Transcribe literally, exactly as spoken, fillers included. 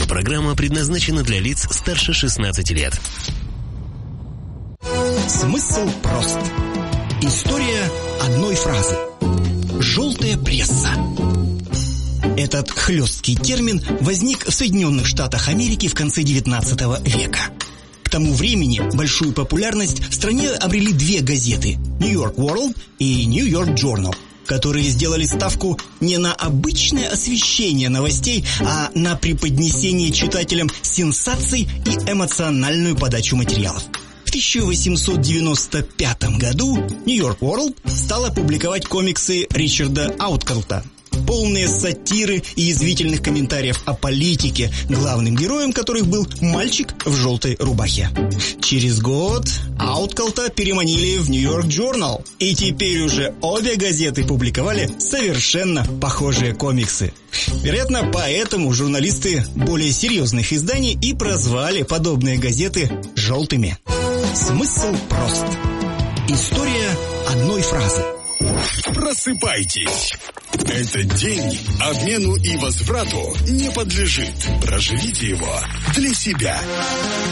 программа предназначена для лиц старше шестнадцати лет. Смысл прост. История одной фразы. Желтая пресса. Этот хлесткий термин возник в Соединенных Штатах Америки в конце девятнадцатого века. К тому времени большую популярность в стране обрели две газеты – New York World и New York Journal, которые сделали ставку не на обычное освещение новостей, а на преподнесение читателям сенсаций и эмоциональную подачу материалов. В тысяча восемьсот девяносто пятом году New York World стала публиковать комиксы Ричарда Ауткалта, полные сатиры и язвительных комментариев о политике, главным героем которых был мальчик в желтой рубахе. Через год Ауткалта переманили в New York Journal, и теперь уже обе газеты публиковали совершенно похожие комиксы. Вероятно, поэтому журналисты более серьезных изданий и прозвали подобные газеты «желтыми». Смысл прост. История одной фразы. Просыпайтесь. Этот день обмену и возврату не подлежит. Проживите его для себя.